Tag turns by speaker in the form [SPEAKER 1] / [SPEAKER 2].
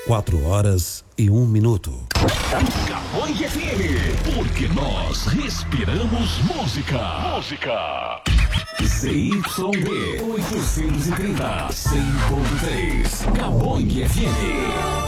[SPEAKER 1] 4h01.
[SPEAKER 2] Cabangue FM, porque nós respiramos música. Música. ZYD 830, 100.3, Cabangue FM.